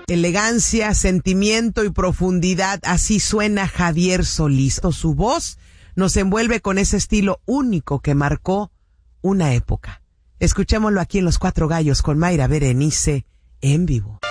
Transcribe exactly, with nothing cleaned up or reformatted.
Elegancia, sentimiento y profundidad, así suena Javier Solís. Su voz nos envuelve con ese estilo único que marcó una época. Escuchémoslo aquí en Los Cuatro Gallos con Mayra Berenice en vivo.